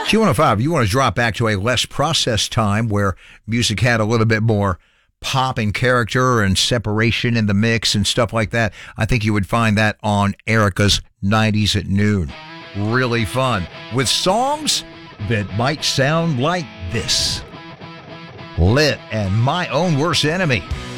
Q105, you want to drop back to a less processed time where music had a little bit more pop and character and separation in the mix and stuff like that. I think you would find that on Erica's 90s at Noon. Really fun. With songs that might sound like this. Lit and My Own Worst Enemy.